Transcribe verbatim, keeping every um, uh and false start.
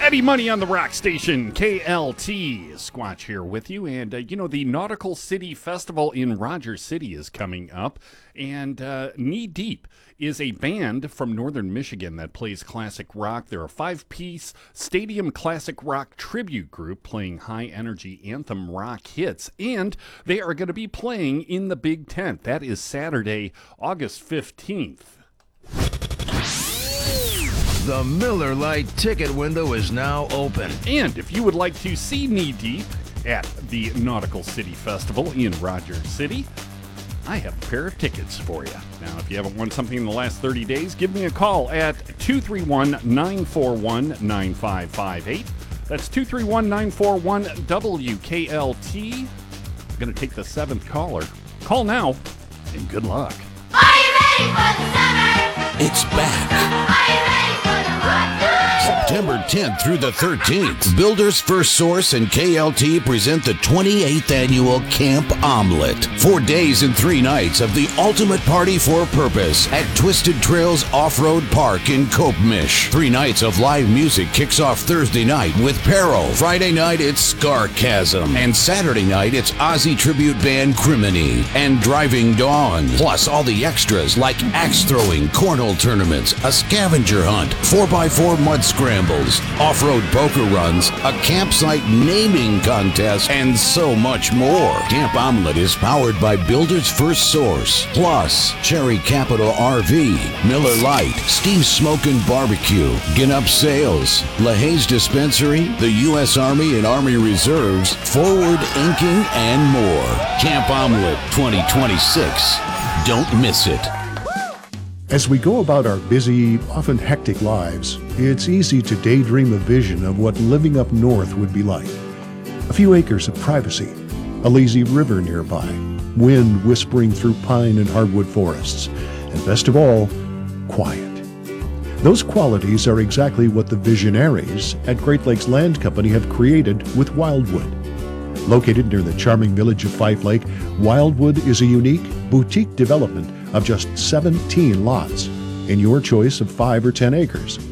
Eddie Money on the rock station, K L T. Squatch here with you. And, uh, you know, the Nautical City Festival in Rogers City is coming up. And uh, Knee Deep is a band from northern Michigan that plays classic rock. They're a five-piece stadium classic rock tribute group playing high-energy anthem rock hits. And they are going to be playing in the Big Tent. That is Saturday, August fifteenth. The Miller Lite ticket window is now open. And if you would like to see Knee Deep at the Nautical City Festival in Rogers City, I have a pair of tickets for you. Now, if you haven't won something in the last thirty days, give me a call at two three one, nine four one, nine five five eight. That's two three one, nine four one, W K L T. I'm going to take the seventh caller. Call now, and good luck. Are you ready for the summer? It's back. Are you ready for the hot time? September tenth through the thirteenth, Builders First Source and K L T present the twenty-eighth annual Camp Omelet. Four days and three nights of the ultimate party for purpose at Twisted Trails Off-Road Park in Copemish. Three nights of live music kicks off Thursday night with Peril. Friday night, it's Scarchasm. And Saturday night, it's Ozzy tribute band Criminy and Driving Dawn. Plus all the extras like axe throwing, cornhole tournaments, a scavenger hunt, four by four mud scrambles, off-road poker runs, a campsite naming contest, and so much more. Camp Omelet is powered by Builders First Source, plus Cherry Capital R V, Miller Lite, Steve's Smokin' Barbecue, Ginup Sales, LaHaye's Dispensary, the U S Army and Army Reserves, Forward Inking, and more. Camp Omelet twenty twenty-six. Don't miss it. As we go about our busy, often hectic lives, it's easy to daydream a vision of what living up north would be like. A few acres of privacy, a lazy river nearby, wind whispering through pine and hardwood forests, and best of all, quiet. Those qualities are exactly what the visionaries at Great Lakes Land Company have created with Wildwood. Located near the charming village of Fife Lake, Wildwood is a unique, boutique development of just seventeen lots in your choice of five or ten acres.